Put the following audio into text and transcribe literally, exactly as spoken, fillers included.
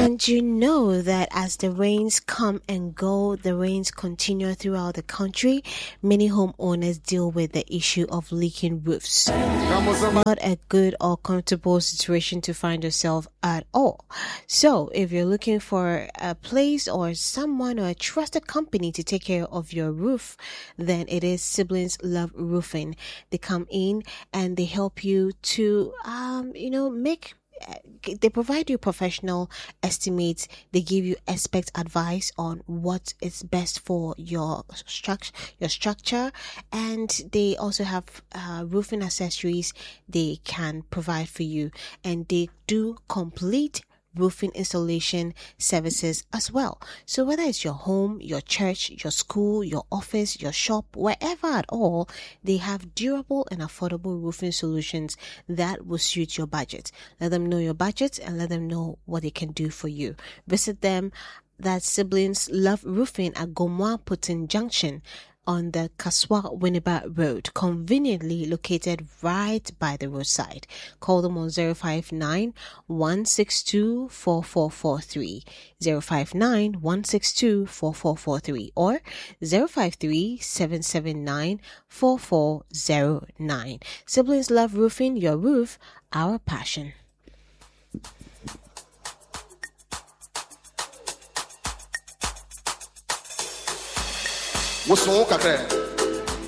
And you know that as the rains come and go, the rains continue throughout the country, many homeowners deal with the issue of leaking roofs. Not a good or comfortable situation to find yourself at all. So if you're looking for a place or someone or a trusted company to take care of your roof, then it is Siblings Love Roofing. They come in and they help you to, um, you know, make they provide you professional estimates. They give you expert advice on what is best for your structure, your structure, and they also have uh, roofing accessories they can provide for you, and they do complete roofing installation services as well. So whether it's your home, your church, your school, your office, your shop, wherever at all, they have durable and affordable roofing solutions that will suit your budget. Let them know your budget and let them know what they can do for you. Visit them. That's Siblings Love Roofing at Gomwa Putin Junction on the Kaswa Winneba Road, conveniently located right by the roadside. Call them on zero five nine, one six two, four four four three, zero five nine, one six two, four four four three, or zero five three, seven seven nine, four four zero nine. Siblings Love Roofing, your roof, our passion. What's wrong with that?